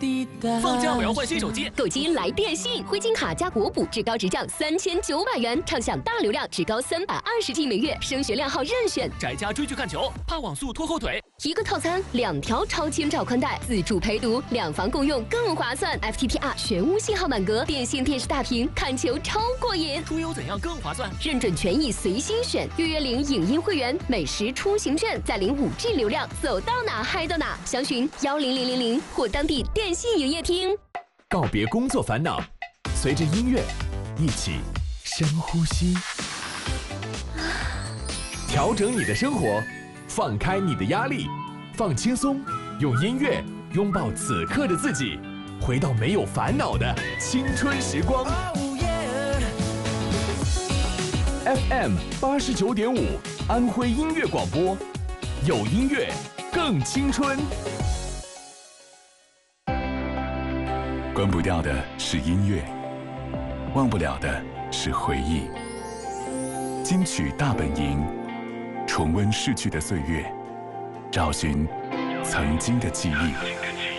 放假我要换新手机， 购机来电信，灰金卡加国补，至高直降3900元，畅享大流量，至高320G 每月，升学亮号任选。 宅家追剧看球，怕网速拖后腿。 一个套餐，2条超千兆宽带，自助陪读，2房共用更划算。FTTR 全屋信号满格，电信电视大屏，看球超过瘾。 出游怎样更划算？ 认准权益随心选，预约领影音会员，美食出行券，再领5G 流量，走到哪嗨到哪。详询10000或当地电信营业厅。 告别工作烦恼，随着音乐一起深呼吸，调整你的生活，放开你的压力，放轻松，用音乐拥抱此刻的自己，回到没有烦恼的青春时光。FM 89.5，安徽音乐广播，有音乐更青春。 关不掉的是音乐，忘不了的是回忆。金曲大本营，重温逝去的岁月，找寻曾经的记忆。